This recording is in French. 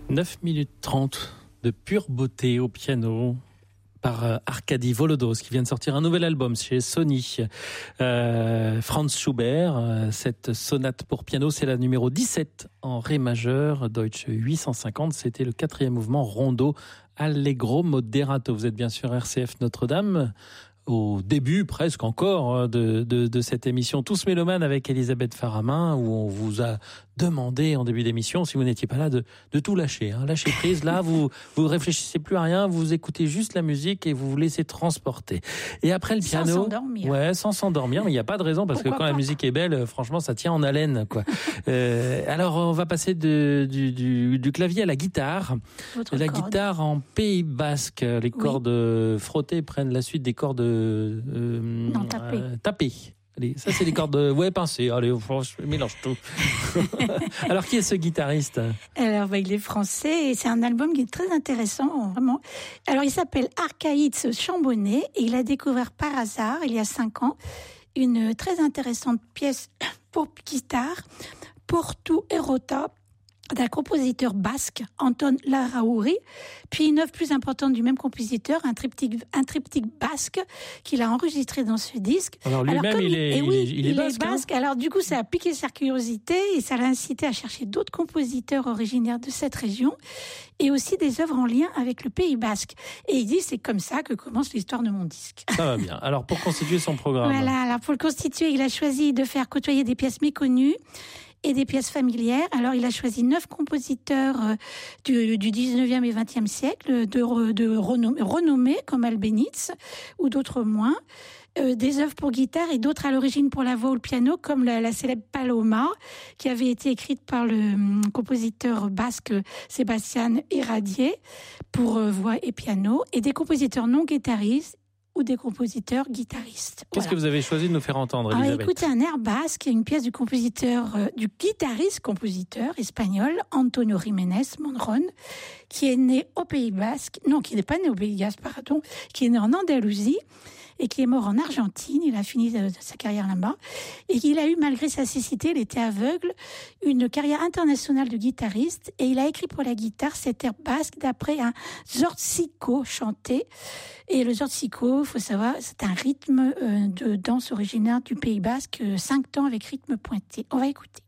9 minutes 30 de pure beauté au piano par Arkady Volodos qui vient de sortir un nouvel album chez Sony. Franz Schubert, cette sonate pour piano, c'est la numéro 17 en ré majeur, Deutsche 850, c'était le 4e mouvement rondo Allegro Moderato. Vous êtes bien sûr RCF Notre-Dame, au début presque encore de cette émission Tous Mélomanes avec Elisabeth Faramin, où on vous a demandé en début d'émission, si vous n'étiez pas là, de tout lâcher. Lâcher prise, là, vous réfléchissez plus à rien, vous écoutez juste la musique et vous vous laissez transporter. Et après le piano... Sans s'endormir. Ouais, sans s'endormir, mais il n'y a pas de raison, parce Pourquoi que quand pas. la musique est belle, franchement, ça tient en haleine, quoi. Alors, on va passer du clavier à la guitare. La guitare en Pays Basque. Les cordes frottées prennent la suite des cordes tapées. Allez, ça c'est les cordes pincées. Allez, je mélange tout. Alors qui est ce guitariste ? Alors il est français et c'est un album qui est très intéressant, vraiment. Alors il s'appelle Archaïtz Chambonnet et il a découvert par hasard, il y a 5 ans, une très intéressante pièce pour guitare, Portu Erota, d'un compositeur basque, Anton Larrauri, puis une œuvre plus importante du même compositeur, un triptyque basque qu'il a enregistré dans ce disque. Alors lui-même, il est basque. Alors du coup, ça a piqué sa curiosité et ça l'a incité à chercher d'autres compositeurs originaires de cette région et aussi des œuvres en lien avec le Pays Basque. Et il dit, c'est comme ça que commence l'histoire de mon disque. Ça va bien. Alors pour constituer son programme. Voilà, alors pour le constituer, il a choisi de faire côtoyer des pièces méconnues et des pièces familières. Alors, il a choisi 9 compositeurs du 19e et 20e siècle, de renommés comme Albéniz ou d'autres moins, des œuvres pour guitare et d'autres à l'origine pour la voix ou le piano, comme la célèbre Paloma, qui avait été écrite par le compositeur basque Sébastien Iradier pour voix et piano, et des compositeurs non guitaristes ou des compositeurs guitaristes. Qu'est-ce que vous avez choisi de nous faire entendre, Elisabeth ? Alors, écoutez, un air basque, une pièce du guitariste-compositeur espagnol Antonio Jiménez Monron, qui est né au Pays Basque, qui n'est pas né au Pays Basque, pardon, qui est né en Andalousie et qui est mort en Argentine. Il a fini sa carrière là-bas. Et il a eu, malgré sa cécité, il était aveugle, une carrière internationale de guitariste. Et il a écrit pour la guitare cet air basque d'après un zortziko chanté. Et le zortziko, il faut savoir, c'est un rythme de danse originaire du Pays Basque, 5 temps avec rythme pointé. On va écouter.